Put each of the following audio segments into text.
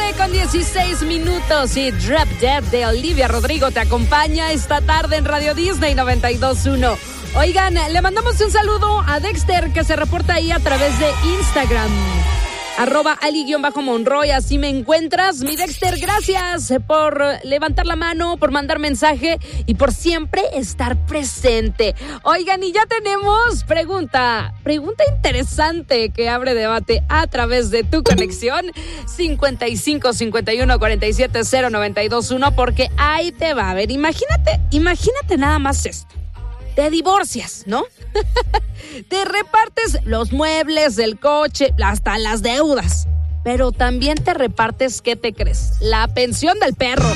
9:16 y Drop Dead de Olivia Rodrigo te acompaña esta tarde en Radio Disney 92.1. Oigan, le mandamos un saludo a Dexter que se reporta ahí a través de Instagram. @Ali_Monroy, así me encuentras. Mi Dexter, gracias por levantar la mano, por mandar mensaje y por siempre estar presente. Oigan, y ya tenemos pregunta interesante que abre debate a través de tu conexión 55 51 47 092.1, porque ahí te va. A ver, imagínate nada más esto. Te divorcias, ¿no? Te repartes los muebles, el coche, hasta las deudas. Pero también te repartes, ¿qué te crees? La pensión del perro.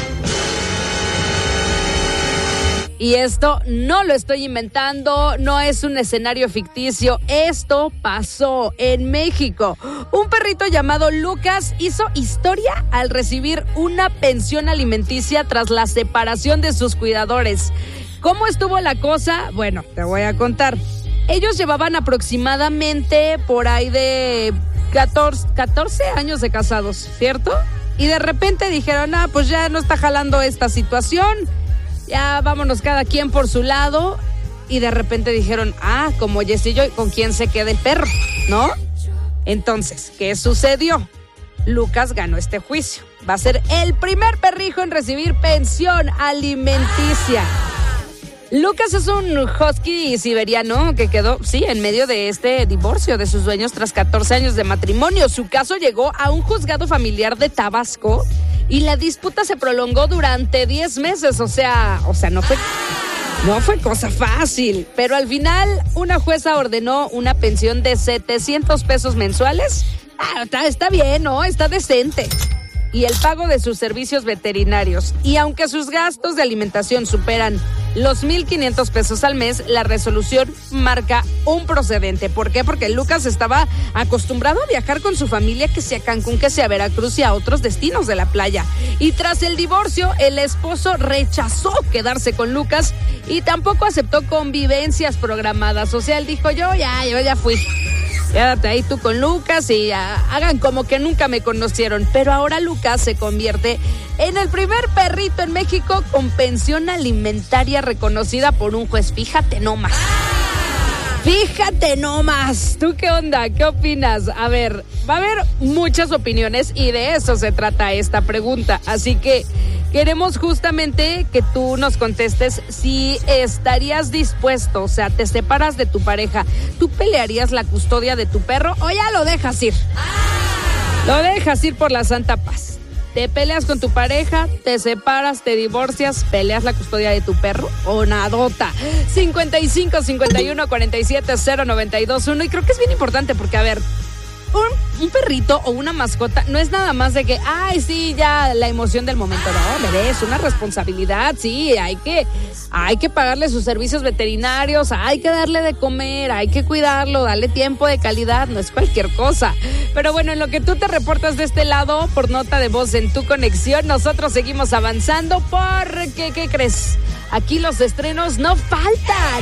Y esto no lo estoy inventando, no es un escenario ficticio. Esto pasó en México. Un perrito llamado Lucas hizo historia al recibir una pensión alimenticia tras la separación de sus cuidadores. ¿Cómo estuvo la cosa? Bueno, te voy a contar. Ellos llevaban aproximadamente por ahí de 14 años de casados, ¿cierto? Y de repente dijeron, pues ya no está jalando esta situación, ya vámonos cada quien por su lado. Y de repente dijeron, como Jess y yo, ¿con quién se queda el perro? ¿No? Entonces, ¿qué sucedió? Lucas ganó este juicio. Va a ser el primer perrijo en recibir pensión alimenticia. Lucas es un husky siberiano que quedó, en medio de este divorcio de sus dueños tras 14 años de matrimonio. Su caso llegó a un juzgado familiar de Tabasco y la disputa se prolongó durante 10 meses. O sea, no fue cosa fácil. Pero al final, una jueza ordenó una pensión de 700 pesos mensuales. Está bien, ¿no? Está decente. Y el pago de sus servicios veterinarios. Y aunque sus gastos de alimentación superan los 1,500 pesos al mes, la resolución marca un procedente. ¿Por qué? Porque Lucas estaba acostumbrado a viajar con su familia, que sea a Cancún, que sea a Veracruz y a otros destinos de la playa. Y tras el divorcio, el esposo rechazó quedarse con Lucas y tampoco aceptó convivencias programadas. O sea, él dijo, yo ya fui. Quédate ahí tú con Lucas y hagan como que nunca me conocieron. Pero ahora Lucas se convierte en el primer perrito en México con pensión alimentaria reconocida por un juez. Fíjate nomás. ¿Tú qué onda? ¿Qué opinas? A ver, va a haber muchas opiniones y de eso se trata esta pregunta. Así que queremos justamente que tú nos contestes si estarías dispuesto, o sea, te separas de tu pareja, ¿tú pelearías la custodia de tu perro o ya lo dejas ir? Lo dejas ir por la santa paz. ¿Te peleas con tu pareja, te separas, te divorcias, peleas la custodia de tu perro o nadota? 55 51 47 092.1. Y creo que es bien importante porque, a ver, un perrito o una mascota no es nada más de que, ya la emoción del momento. No, es una responsabilidad, sí, hay que pagarle sus servicios veterinarios, hay que darle de comer, hay que cuidarlo, darle tiempo de calidad, no es cualquier cosa. Pero bueno, en lo que tú te reportas de este lado por nota de voz en tu conexión, nosotros seguimos avanzando porque, ¿qué crees? Aquí los estrenos no faltan.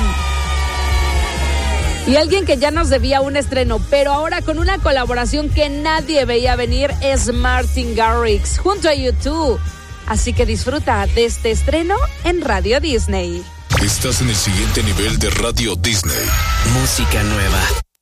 Y alguien que ya nos debía un estreno, pero ahora con una colaboración que nadie veía venir, es Martin Garrix junto a U2. Así que disfruta de este estreno en Radio Disney. Estás en el siguiente nivel de Radio Disney. Música nueva.